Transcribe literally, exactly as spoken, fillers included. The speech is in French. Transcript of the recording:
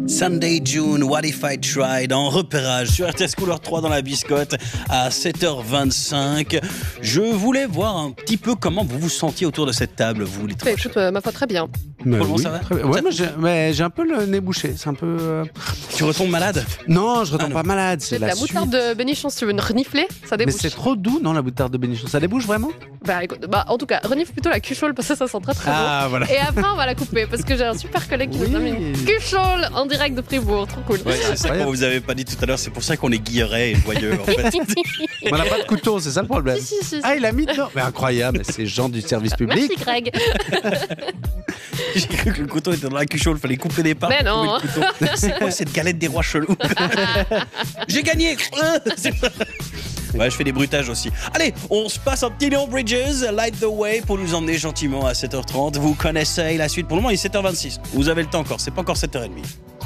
Sunday June, What If I Tried en repérage sur R T S Couleur trois dans la Biscotte à sept heures vingt-cinq. Je voulais voir un petit peu comment vous vous sentiez autour de cette table, vous les trois. Écoute, euh, ma foi, très bien. Mais Comment oui, ça va très bien. Ouais, mais j'ai, mais j'ai un peu le nez bouché. C'est un peu. euh, Tu retombes malade? Non, je retombe Ah, non. pas malade. C'est C'est de la, la suite. moutarde de Bénichon, si tu veux une renifler, ça Mais débouche. c'est trop doux, non, la moutarde de Bénichon. Ça débouche vraiment? Bah, écoute, bah, en tout cas, renifle plutôt la cuchole parce que ça sent très très Ah, voilà. bon. Et après, on va la couper parce que j'ai un super collègue qui Oui. nous a mis une cuchole en direct de Fribourg. Trop cool. Ouais, c'est ça qu'on vous avait pas dit tout à l'heure, c'est pour ça qu'on est guilleret et joyeux en fait. On n'a pas de couteau, c'est ça le problème. Si, si, si. Ah, il a mis dedans. Mais incroyable, ces gens du service public. Merci Greg. J'ai cru que le couteau était dans la cuchole, il fallait couper des parts. Mais pour non. trouver le couteau. C'est quoi cette galette des rois chelous? J'ai gagné. Ouais, je fais des bruitages aussi. Allez, on se passe un petit Léon Bridges, Light the Way, pour nous emmener gentiment à sept heures trente. Vous connaissez la suite. Pour le moment, il est sept heures vingt-six. Vous avez le temps encore, c'est pas encore sept heures trente.